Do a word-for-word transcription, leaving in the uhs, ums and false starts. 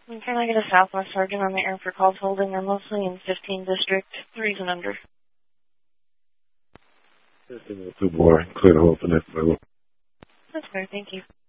And can I get a Southwest Sergeant on the air for calls holding? They're mostly in fifteen District, threes and under. fifteen oh two more, clear to hold for next level. That's fair, thank you.